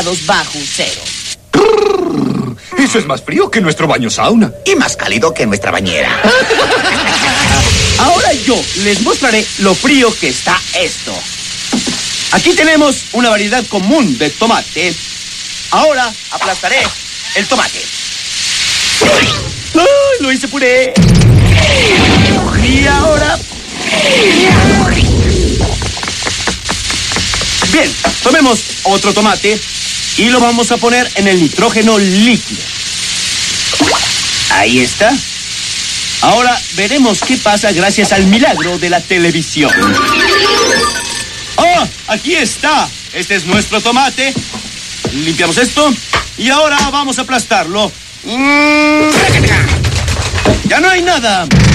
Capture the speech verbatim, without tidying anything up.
bajo cero. Eso es más frío que nuestro baño sauna. Y más cálido que nuestra bañera. Ahora yo les mostraré lo frío que está esto. Aquí tenemos una variedad común de tomate. Ahora aplastaré el tomate. ¡Ay, lo hice puré! Y ahora... Bien, tomemos otro tomate y lo vamos a poner en el nitrógeno líquido. Ahí está. Ahora veremos qué pasa gracias al milagro de la televisión. ¡Oh! Aquí está. Este es nuestro tomate. Limpiamos esto y ahora vamos a aplastarlo. ¡Ya no hay nada!